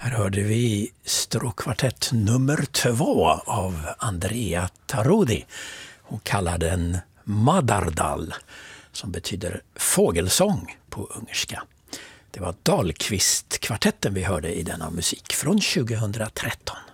Här hörde vi stråkkvartett nummer 2 av Andrea Tarudi. Hon kallar den Madardal, som betyder fågelsång på ungerska. Det var Dahlqvist-kvartetten vi hörde i denna musik från 2013.